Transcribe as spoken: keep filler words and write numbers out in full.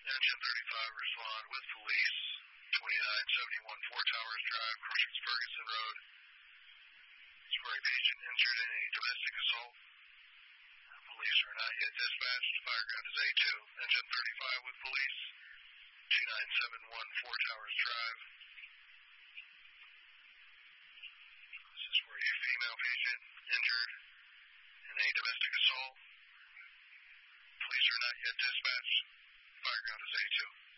Engine thirty-five, respond with police. twenty-nine seventy-one Four Towers Drive, Crushers Ferguson Road. Square agent injured in a domestic assault. Police are not yet dispatched. Fire code is A two. Engine thirty-five with police. two nine seven one Four Towers Drive. This is for a female patient injured in a domestic assault. Police are not yet dispatched. Fire code is A two.